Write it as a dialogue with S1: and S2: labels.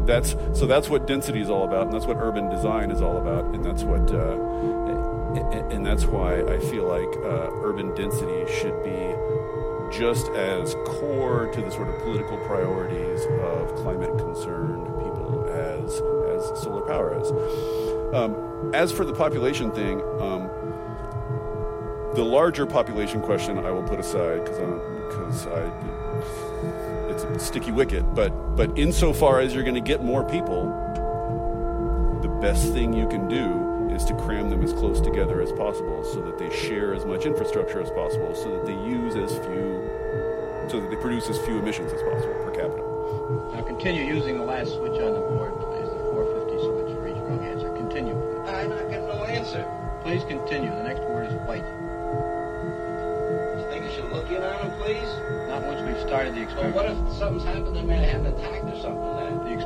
S1: that's what density is all about, and that's what urban design is all about, and that's what and that's why I feel like urban density should be just as core to the sort of political priorities of climate-concerned people as solar power is. As for the population thing, the larger population question I will put aside because it's a sticky wicket. But insofar as you're going to get more people, the best thing you can do is to cram them as close together as possible, so that they share as much infrastructure as possible, so that they produce as few emissions as possible per capita.
S2: Now continue using the last switch on the board, please. The 450 switch for each wrong answer. Continue.
S3: I'm not getting no answer.
S2: Please continue. The next word is white.
S3: You think you should look in on him, please?
S2: Not once we've started the experiment.
S3: Well, what if something's happened in Manhattan?